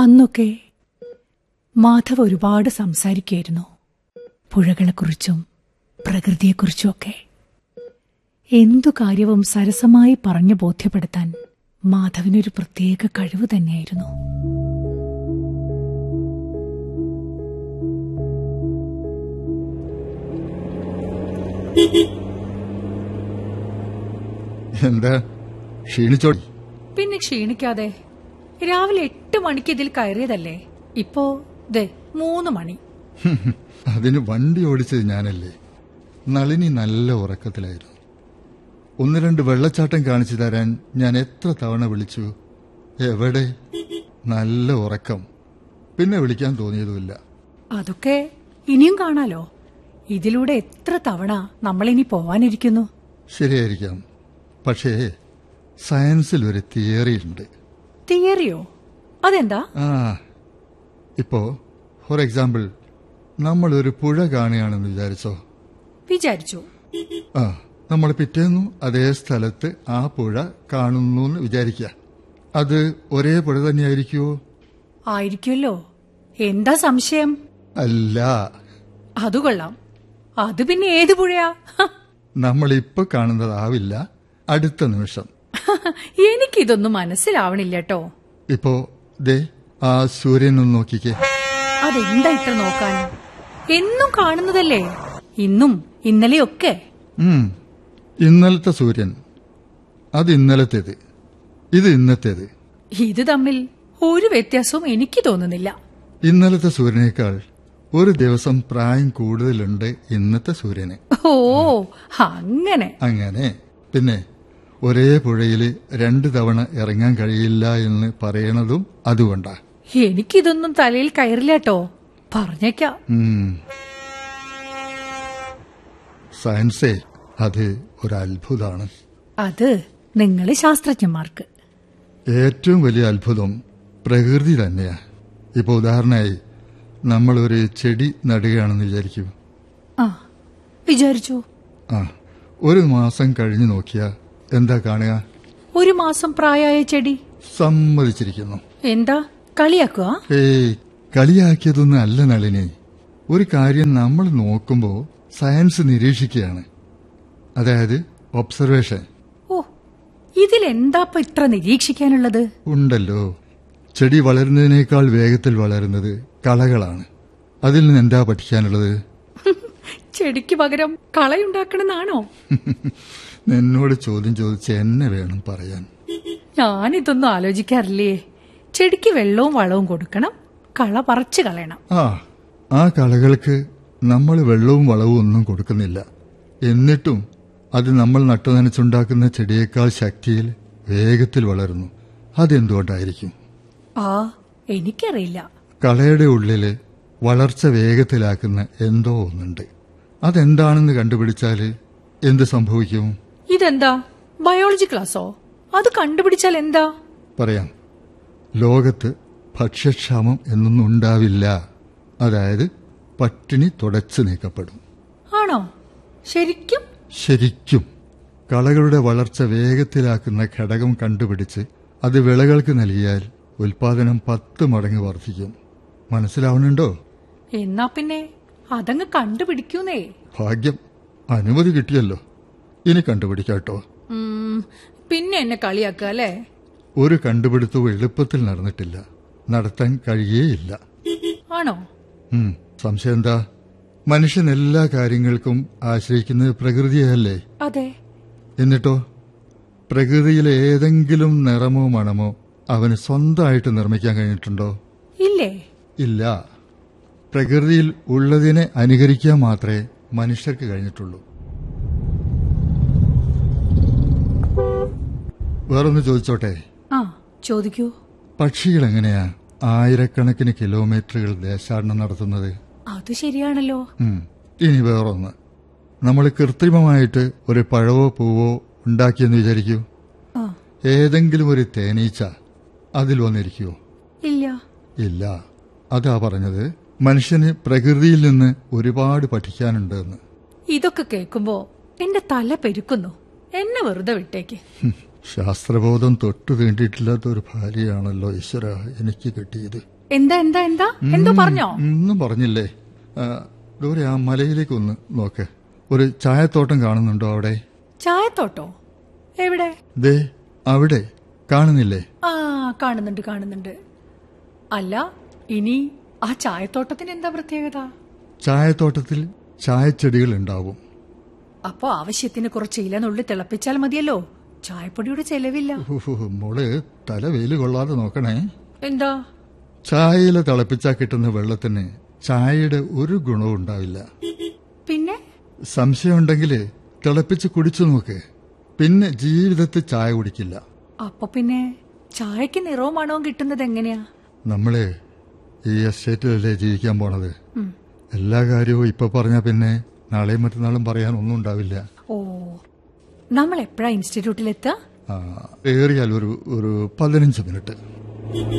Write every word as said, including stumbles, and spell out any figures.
അന്നൊക്കെ മാധവ് ഒരുപാട് സംസാരിക്കുമായിരുന്നു, പുഴകളെക്കുറിച്ചും പ്രകൃതിയെക്കുറിച്ചുമൊക്കെ. എന്തു കാര്യവും സരസമായി പറഞ്ഞു ബോധ്യപ്പെടുത്താൻ മാധവിനൊരു പ്രത്യേക കഴിവ് തന്നെയായിരുന്നു. എന്താ ക്ഷീണിച്ചോ? പിന്നെ ക്ഷീണിക്കാതെ. രാവിലെ എട്ട് മണിക്ക് ഇതിൽ കയറിയതല്ലേ, ഇപ്പോ ദേ മൂന്ന് മണി. അതിന് വണ്ടി ഓടിച്ചത് ഞാനല്ലേ. നളിനി നല്ല ഉറക്കത്തിലായിരുന്നു. ഒന്ന് രണ്ട് വെള്ളച്ചാട്ടം കാണിച്ചു തരാൻ ഞാൻ എത്ര തവണ വിളിച്ചു, എവിടെ? നല്ല ഉറക്കം. പിന്നെ വിളിക്കാൻ തോന്നിയതുമില്ല. അതൊക്കെ ഇനിയും കാണാലോ. ഇതിലൂടെ എത്ര തവണ നമ്മളിനി പോവാനിരിക്കുന്നു. ശരിയായിരിക്കാം, പക്ഷേ സയൻസിൽ ഒരു തിയറി ഉണ്ട്. തിയറിയോ? അതെന്താ? ആ ഇപ്പോ ഫോർ എക്സാമ്പിൾ നമ്മളൊരു പുഴ കാണുകയാണെന്ന് വിചാരിച്ചോ? വിചാരിച്ചു. ആ നമ്മൾ പിറ്റേന്നു അതേ സ്ഥലത്ത് ആ പുഴ കാണുന്നു എന്ന് വിചാരിക്കുക. അത് ഒരേ പുഴ തന്നെയായിരിക്കുമോ? ആയിരിക്കുമല്ലോ. എന്താ സംശയം? അല്ല. അത് കൊള്ളാം. അത് പിന്നെ ഏത് പുഴയാ? നമ്മളിപ്പോ കാണുന്നതാവില്ല അടുത്ത നിമിഷം. എനിക്കിതൊന്നും മനസ്സിലാവണില്ല കേട്ടോ. ഇപ്പോ ദേ ആ സൂര്യനൊന്ന് നോക്കിക്കേ. അതെന്താ ഇത്ര നോക്കാൻ? എന്നും കാണുന്നതല്ലേ, ഇന്നും ഇന്നലെയൊക്കെ. ഉം ഇന്നലത്തെ സൂര്യൻ അത് ഇന്നലത്തേത്, ഇത് ഇന്നത്തേത്. ഇത് തമ്മിൽ ഒരു വ്യത്യാസവും എനിക്ക് തോന്നുന്നില്ല. ഇന്നലത്തെ സൂര്യനേക്കാൾ ഒരു ദിവസം പ്രായം കൂടുതലുണ്ട് ഇന്നത്തെ സൂര്യന്. ഓ അങ്ങനെ അങ്ങനെ പിന്നെ ഒരേ പുഴയിൽ രണ്ടു തവണ ഇറങ്ങാൻ കഴിയില്ല എന്ന് പറയണതും അതുകൊണ്ടാ. എനിക്കിതൊന്നും തലയിൽ കയറില്ല കേട്ടോ, പറഞ്ഞേക്കാം. സയൻസേ അത് ഒരു അത്ഭുതമാണ്. അത് നിങ്ങള് ശാസ്ത്രജ്ഞന്മാർക്ക്. ഏറ്റവും വലിയ അത്ഭുതം പ്രകൃതി തന്നെയാ. ഇപ്പൊ ഉദാഹരണമായി നമ്മളൊരു ചെടി നടുകയാണെന്ന് വിചാരിക്കൂ. ആ വിചാരിച്ചു. ആ ഒരു മാസം കഴിഞ്ഞു നോക്കിയാ എന്താ കാണുക? ഒരു മാസം പ്രായമായ ചെടി. സമ്മതിച്ചിരിക്കുന്നു. എന്താ കളിയാക്കുക? ഏയ് കളിയാക്കിയതൊന്നും അല്ല നളിനി. ഒരു കാര്യം നമ്മൾ നോക്കുമ്പോ സയൻസ് നിരീക്ഷിക്കുകയാണ്, അതായത് ഒബ്സർവേഷൻ. ഓ ഇതിലെന്താപ്പ ഇത്ര നിരീക്ഷിക്കാനുള്ളത്? ഉണ്ടല്ലോ. ചെടി വളരുന്നതിനേക്കാൾ വേഗത്തിൽ വളരുന്നത് കളകളാണ്. അതിൽ നിന്ന് എന്താ പഠിക്കാനുള്ളത്? ചെടിക്ക് പകരം കളയുണ്ടാക്കണമെന്നാണോ? എന്നോട് ചോദ്യം ചോദിച്ച് എന്നെ വേണം പറയാൻ. ഞാനിതൊന്നും ആലോചിക്കാറില്ലേ. ചെടിക്ക് വെള്ളവും വളവും കൊടുക്കണം, കള പറിച്ചു കളയണം. ആ ആ കളകൾക്ക് നമ്മൾ വെള്ളവും വളവും ഒന്നും കൊടുക്കുന്നില്ല. എന്നിട്ടും അത് നമ്മൾ നട്ടുനനച്ചുണ്ടാക്കുന്ന ചെടിയേക്കാൾ ശക്തിയിൽ വേഗത്തിൽ വളരുന്നു. അതെന്തുകൊണ്ടായിരിക്കും? ആ എനിക്കറിയില്ല. കളയുടെ ഉള്ളില് വളർച്ച വേഗത്തിലാക്കുന്ന എന്തോ ഒന്നുണ്ട്. അതെന്താണെന്ന് കണ്ടുപിടിച്ചാല് എന്ത് സംഭവിക്കും? ഇതെന്താ ബയോളജി ക്ലാസ്സോ? അത് കണ്ടുപിടിച്ചാൽ എന്താ? പറയാം. ലോകത്ത് ഭക്ഷ്യക്ഷാമം എന്നൊന്നും ഉണ്ടാവില്ല. അതായത് പട്ടിണി തുടച്ചു നീക്കപ്പെടും. ആണോ? ശരിക്കും? ശരിക്കും. കളകളുടെ വളർച്ച വേഗത്തിലാക്കുന്ന ഘടകം കണ്ടുപിടിച്ച് അത് വിളകൾക്ക് നൽകിയാൽ ഉൽപാദനം പത്ത് മടങ്ങ് വർദ്ധിക്കും. മനസ്സിലാവുന്നുണ്ടോ? എന്നാ പിന്നെ അതങ്ങ് കണ്ടുപിടിക്കൂന്നേ. ഭാഗ്യം, അനുമതി കിട്ടിയല്ലോ. ഇനി കണ്ടുപിടിക്കാട്ടോ. പിന്നെ എന്നെ കളിയാക്കുക അല്ലേ? ഒരു കണ്ടുപിടുത്തവും എളുപ്പത്തിൽ നടന്നിട്ടില്ല, നടത്താൻ കഴിയേയില്ല. ആണോ? സംശയം എന്താ? മനുഷ്യൻ എല്ലാ കാര്യങ്ങൾക്കും ആശ്രയിക്കുന്നത് പ്രകൃതിയല്ലേ? അതെ. എന്നിട്ടോ പ്രകൃതിയിലെ ഏതെങ്കിലും നിറമോ മണമോ അവന് സ്വന്തമായിട്ട് നിർമ്മിക്കാൻ കഴിഞ്ഞിട്ടുണ്ടോ? ഇല്ലേ. ഇല്ല. പ്രകൃതിയിൽ ഉള്ളതിനെ അനുകരിക്കാൻ മാത്രമേ മനുഷ്യർക്ക് കഴിഞ്ഞിട്ടുള്ളൂ. വേറൊന്ന് ചോദിച്ചോട്ടെ? ആ ചോദിക്കൂ. പക്ഷികൾ എങ്ങനെയാ ആയിരക്കണക്കിന് കിലോമീറ്ററുകൾ ദേശാടനം നടത്തുന്നത്? അത് ശരിയാണല്ലോ. ഇനി വേറൊന്ന്. നമ്മൾ കൃത്രിമമായിട്ട് ഒരു പഴവോ പൂവോ ഉണ്ടാക്കിയെന്ന് വിചാരിക്കൂ. ഏതെങ്കിലും ഒരു തേനീച്ച അതിൽ വന്നിരിക്കുവോ? ഇല്ല. ഇല്ല. അതാ പറഞ്ഞത്, മനുഷ്യന് പ്രകൃതിയിൽ നിന്ന് ഒരുപാട് പഠിക്കാനുണ്ട് എന്ന്. ഇതൊക്കെ കേൾക്കുമ്പോ എന്റെ തല പെരുക്കുന്നു. എന്നെ വെറുതെ വിട്ടേക്ക്. ശാസ്ത്രബോധം തൊട്ടു തീണ്ടിയിട്ടില്ലാത്ത ഒരു ഭാര്യയാണല്ലോ ഈശ്വര എനിക്ക് കിട്ടിയത്. എന്താ എന്താ എന്താ എന്തോ പറഞ്ഞോ? ഒന്നും പറഞ്ഞില്ലേ. ആ, ദൂരെ ആ മലയിലേക്ക് ഒന്ന് നോക്ക്. ഒരു ചായത്തോട്ടം കാണുന്നുണ്ടോ അവിടെ? ചായത്തോട്ടോ? എവിടെ? ദേ അവിടെ കാണുന്നില്ലേ? ആ, കാണുന്നുണ്ട് കാണുന്നുണ്ട്. അല്ല, ഇനി ആ ചായത്തോട്ടത്തിന് എന്താ പ്രത്യേകത? ചായത്തോട്ടത്തിൽ ചായച്ചെടികൾ ഉണ്ടാവും. അപ്പോ ആവശ്യത്തിന് കുറച്ച് ഇല നുള്ളി തിളപ്പിച്ചാൽ മതിയല്ലോ, ചായപ്പൊടിയുടെ ചെലവില്ല. ഉഹ്, മോള് തല വെയില് കൊള്ളാതെ നോക്കണേ. എന്താ? ചായയില തിളപ്പിച്ചാൽ കിട്ടുന്ന വെള്ളത്തിന് ചായയുടെ ഒരു ഗുണവും ഉണ്ടാവില്ല. പിന്നെ? സംശയമുണ്ടെങ്കിൽ തിളപ്പിച്ച് കുടിച്ചു നോക്ക്. പിന്നെ ജീവിതത്തിൽ ചായ കുടിക്കില്ല. അപ്പൊ പിന്നെ ചായക്ക് നിറവും മണവും കിട്ടുന്നത് എങ്ങനെയാ? നമ്മള് ഈ എസ്റ്റേറ്റിലല്ലേ ജീവിക്കാൻ പോണത്. എല്ലാ കാര്യവും ഇപ്പൊ പറഞ്ഞാ പിന്നെ നാളെയും മറ്റന്നാളും പറയാൻ ഒന്നും ഉണ്ടാവില്ല. ഓ, നമ്മൾ എപ്പോഴാ ഇൻസ്റ്റിറ്റ്യൂട്ടിലെത്താ? ഏറിയാൽ ഒരു ഒരു പതിനഞ്ച് മിനിറ്റ്.